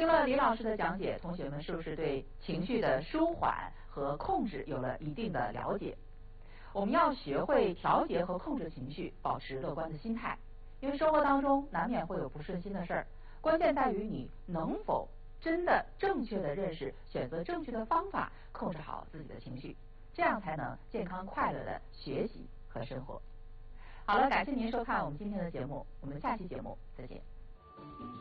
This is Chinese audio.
听了李老师的讲解，同学们是不是对情绪的舒缓和控制有了一定的了解？我们要学会调节和控制情绪，保持乐观的心态。因为生活当中难免会有不顺心的事儿，关键在于你能否真的正确的认识，选择正确的方法，控制好自己的情绪，这样才能健康快乐的学习和生活。好了，感谢您收看我们今天的节目，我们下期节目再见。